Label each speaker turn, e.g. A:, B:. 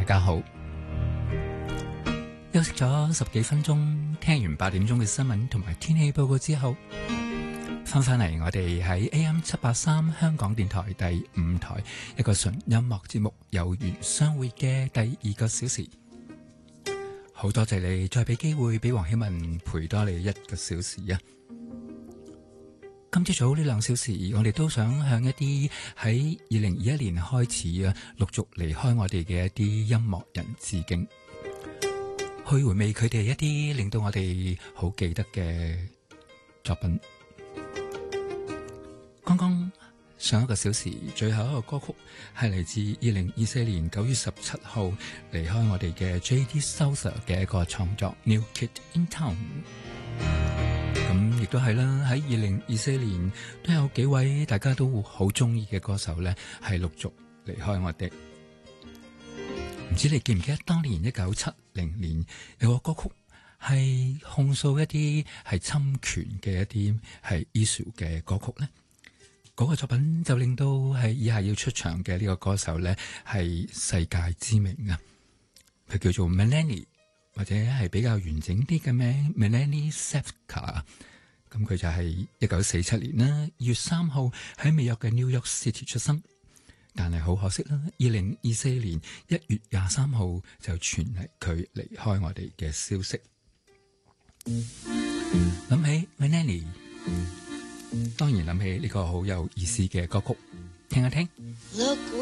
A: 家好。休息咗10幾分鐘，聽完8點鐘嘅新聞同埋天氣報告之後，翻返嚟我哋喺 AM783 香港電台第5台一個純音樂節目有緣相會嘅第2個小時。好多謝你再俾機會俾黃曉文陪多你1個小時啊！今朝早呢2小時，我哋都想向一啲喺2021年開始啊，陸續離開我哋嘅一啲音樂人致敬，去回味佢哋一啲令到我哋好記得嘅作品。剛剛上1個小時，最後一個歌曲係嚟自2024年9月17號離開我哋嘅 J.D. Sousa 嘅一個創作 New Kid in Town。咁亦都係啦，喺2024年都有幾位大家都好中意嘅歌手咧，係陸續離開我哋。唔知你記唔記得當年1970年有個歌曲係控訴一啲係侵權嘅一啲係 issue 嘅歌曲咧？嗰個作品就令到係以下要出場嘅呢個歌手咧係世界知名啊！佢叫做 Melanie。或者係比較完整啲嘅名 Melanie Sevcka， 咁佢就係1947年啦2月3號喺美國嘅 New York City 出生，但係好可惜啦，2024年1月23號就傳嚟佢離開我哋嘅消息。諗起 Melanie， 當然諗起呢個好有意思嘅歌曲，聽一聽。